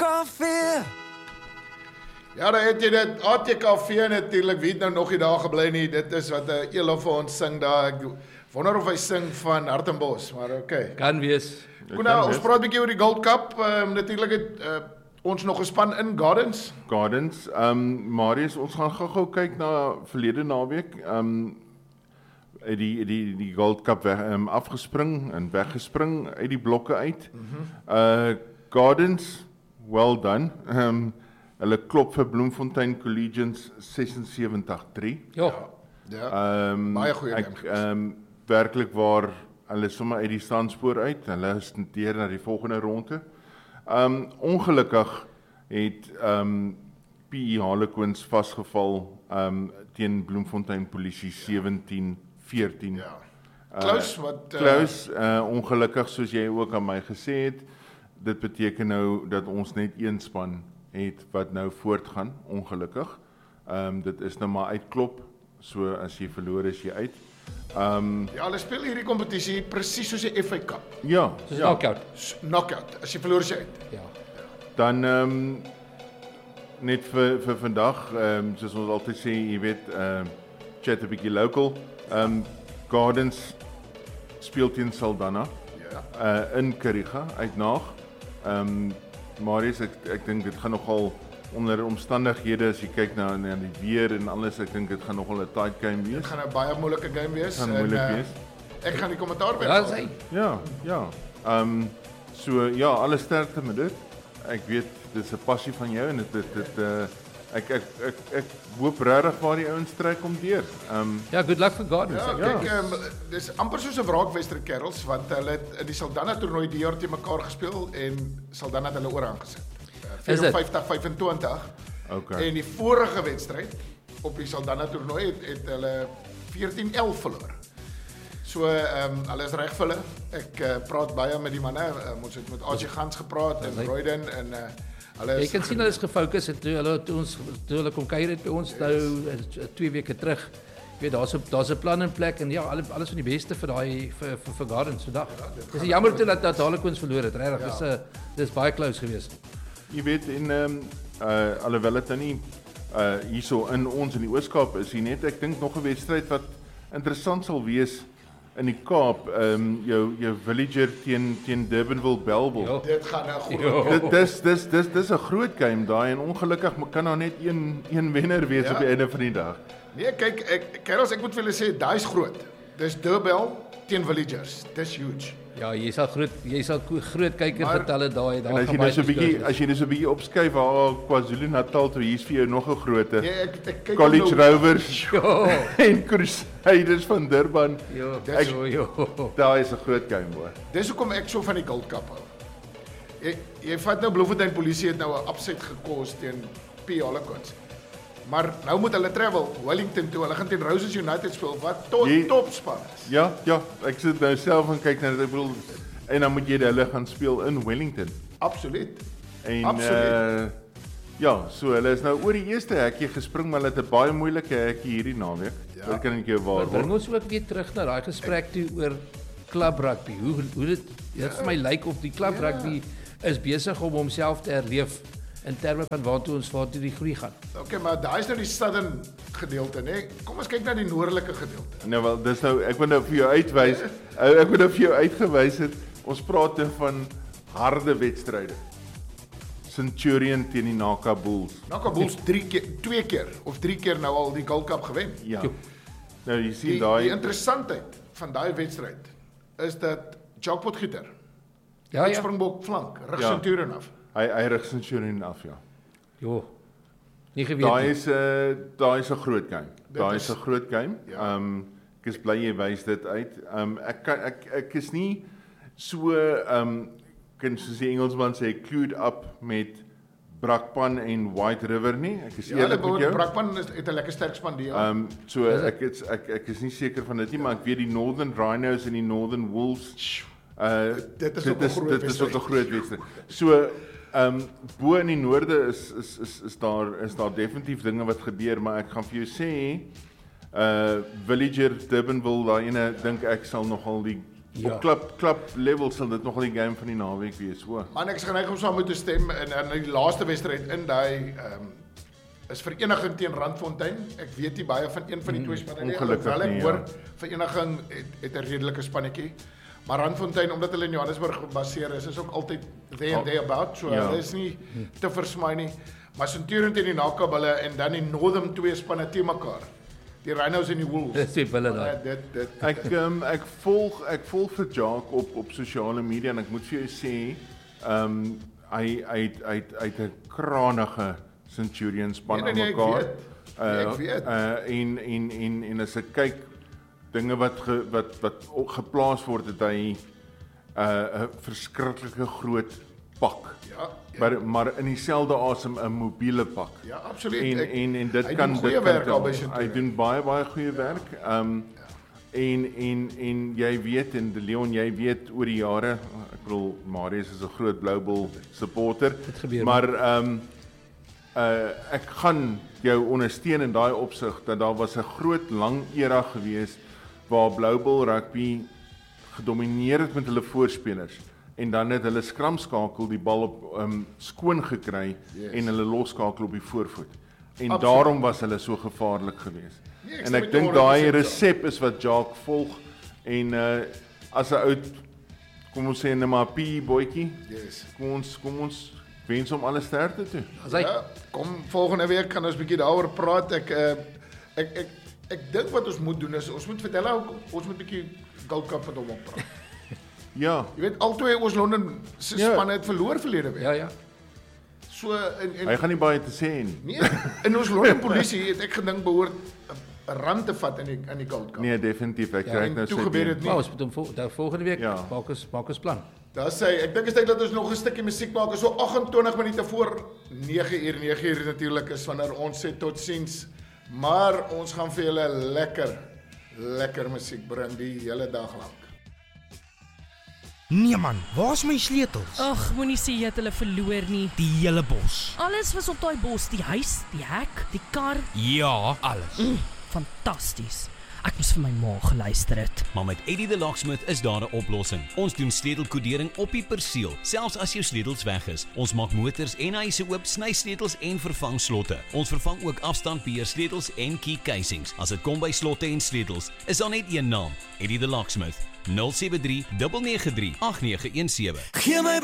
ATKV. Ja, dan het jy dit, ATKV natuurlijk, wie het nou nog nie daar gebly nie, dit is wat Elo vir ons sing daar, ek wonder of hy sing van Hartenbos, maar okay. Kan wees. Koena, ons praat 'n bietjie oor die Gold Cup, natuurlijk het ons nog gespan in Gardens. Marius, ons gaan gou kyk na verlede naweek, die Gold Cup afgespring en weggespring uit die blokke uit. Gardens, well done. Hulle klop vir Bloemfontein Collegians 76-3. Ja. Baie goeie game. Werklik waar hulle sommer uit die standspoor uit. Hulle is deur na die volgende ronde. Ongelukkig het PE Harlequins vasgeval teen Bloemfontein Polisie 17-14. Ja. Close, ongelukkig soos jy ook aan my gesê het, dit beteken nou dat ons net een span het wat nou voortgaan, ongelukkig. Dit is nou maar uitklop, so as jy verloor is jy uit. Ja, hulle speel hierdie kompetisie presies soos die FA Cup. Ja, Soos knockout. Knockout, as jy verloor is jy uit. Ja. Dan net vir vandag, soos ons altyd sê, jy weet, chat 'n bietjie local. Gardens speel teen Saldanha in Kariga uit Naag. Marius, ek dink dit gaan nogal onder omstandighede, as jy kyk na die weer en alles, ek dink dit gaan nogal 'n tight game wees. Dit gaan 'n baie moeilike game wees. Gaan moeilik wees. Ek gaan die kommentaar by. Ja, sê. Ja. So ja, alle sterkte met dit. Ek weet dit is 'n passie van jou en ek hoop regtig waar die ouens trek om deur. Ja, good luck vir Gardens. Ja, kyk, dis amper soos 'n wraakwedstryd kerels, want hulle het in die Saldanha toernooi die jaar te mekaar gespeel en Saldanha het hulle oorgesit. 54-25. Okay. En die vorige wedstryd op die Saldanha toernooi het hulle 14-11 verloor. So hulle is reg vir hulle. Ek praat baie met die manne. Ons het met AC Gans gepraat en Royden en hulle is. Jy kan sien hulle is gefokus en toe hulle kom kuier het by ons nou 2 weke terug. Jy weet daar's 'n plan in plek en ja, alles van die beste vir daai vir Gardens vandag. Dis jammer toe dat Harlequins verloor het. Regtig, dis baie close geweest. Jy weet en alhoewel dit nou nie hierso in ons in die Oos-Kaap is hier net, ek dink nog 'n wedstryd wat interessant sal wees in die Kaap, jou Villager teen Durbanville Bellville. Dit gaan nou goed. Dis 'n groot game daai en ongelukkig kan nou net een wenner wees op die einde van die dag. Nee, kyk, kerels, ek moet vir julle sê, daai is groot. Dis Durbanville teen Villagers. Dis huge. Ja, jy sal groot kyker vertel het daai. En as jy nou so 'n bietjie opskuif KwaZulu-Natal toe, hier's vir jou nog 'n grootte. Nee, ek kyk College nou, Rovers en Crusaders van Durban. Daai is 'n groot game hoor. Dis hoekom ek so van die Gold Cup hou. Jy vat nou Bloemfontein Polisie het nou 'n upset gekos teen PE Harlequins. Maar nou moet hulle travel Wellington toe. Hulle gaan teen Roses United speel wat topspan is. Ja, ek sit nou self en kyk na dit. Ek bedoel, en dan moet jy hulle gaan speel in Wellington. Absoluut. En ja, so hulle is nou oor die eerste hekkie gespring, maar hulle het 'n baie moeilike hekkie hierdie naweek. Dit kan ek jou waarborg. Bring ons ook weer terug na daai gesprek toe oor club rugby. Hoe dit vir my lyk of die club rugby is besig om homself te herleef in terme van waartoe die groei gaan. Okay, maar daai is nou die southern gedeelte, né? Kom ons kyk na die noordelike gedeelte. Nou wel, dis nou ek wil nou vir jou uitwys. Ek wil nou vir jou uitgewys het. Ons praat nou van harde wedstryde. Centurion teen die Naka Bulls. Naka Bulls 2 keer of 3 keer nou al die Gold Cup gewen. Ja. Nou jy sien daai die interessantheid van daai wedstryd is dat Jacques Potgieter. Ja. Springbok flank, rig Centurion af. Hy rig Centurion af, ja. Jo. Nie geweet nie. Daai is 'n groot game. Daai is 'n groot game. Ja. Ek is bly jy wys dit uit. Ek is nie so kan soos die Engelsman sê clued up met Brakpan en White River nie. Ek is eerlik met jou. Brakpan het 'n lekker sterk span die. So ek is nie seker van dit nie, maar ek weet die Northern Rhinos en die Northern Wolves. Dit is ook 'n groot wedstryd. So bo in die noorde is daar definitief dinge wat gebeur, maar ek gaan vir jou sê Villager Durbanville, daai ene dink ek sal nogal Ja. Op klub level sal dit nogal die game van die naweek wees, hoor. Man, ek is geneig om saam met te stem in die laaste wedstryd in daai is Vereniging teen Randfontein. Ek weet nie baie van een van die twee spanne nie, alhoewel ek hoor Vereniging het 'n redelike spannetjie. Maar Randfontein, omdat hulle in Johannesburg gebaseer is ook altyd there and thereabout, so hulle is nie te versmaai nie. Maar Centurion teen die Nakabulle en dan die Northern twee spanne te mekaar. Die Rhinos en die Wolves. Dis die bulle daai. Dit Ek volg vir Jacques op sosiale media en ek moet vir jou sê, hy het 'n krangige Centurion span aan mekaar. Ek weet. En as ek kyk dinge wat geplaas word, het hy 'n verskriklike groot pak. Ja. Maar in dieselfde asem 'n mobiele pak. Ja, absoluut. En dit hy kan doen goeie werk al by Centurion. Hy doen baie goeie werk. En jy weet, en de Leon, jy weet oor die jare, ek bedoel Marius is 'n groot Blue Bull supporter, maar ek gaan jou ondersteun in daai opsig dat daar was 'n groot lang era gewees waar Blue Bull rugby gedomeineer het met hulle voorspelers en dan het hulle skramskakel die bal op skoon gekry en hulle losskakel op die voorvoet. En daarom was hulle so gevaarlik geweest. En ek dink daai resep is wat Jacques volg en as 'n oud, kom ons sê net maar P boetjie. Kom ons wens hom alle sterkte toe. Ja, kom volgende week kan ons 'n bietjie daaroor praat. Ek dink wat ons moet doen is ons moet vertel ons moet 'n bietjie Gold Cup met hom oppraat. Ja. Jy weet albei Oos-London se spanne het verloor verlede week. Ja. So hy gaan nie baie te sê nie. Nee, in Oos-London polisie het ek gedink behoort 'n rand te vat in die Gold Cup. Nee, definitief. Ek kry nou toe gebeur dit nie. Maar ons moet hom volgende week maak ons plan. Daar sê ek dink is tyd dat ons nog 'n stukkie musiek maak. So 28 minute voor 9:00 natuurlik is wanneer ons sê totsiens. Maar ons gaan vir julle lekker musiek bring die hele dag lank. Nee man, waar's my sleutels? Ag, moenie sê jy het hulle verloor nie. Die hele bos. Alles was op daai bos, die huis, die hek, die kar. Ja, alles. Fantasties. Ek moes vir my ma geluister het. Maar met Eddie the Locksmith is daar 'n oplossing. Ons doen sleutelkodering op die perseel, selfs as jou sleutels weg is. Ons maak motors en huise oop, sny sleutels en vervang slotte. Ons vervang ook afstandbeheer sleutels en key casings. As dit kom by slotte en sleutels, is daar net een naam: Eddie the Locksmith. 073 993 8917.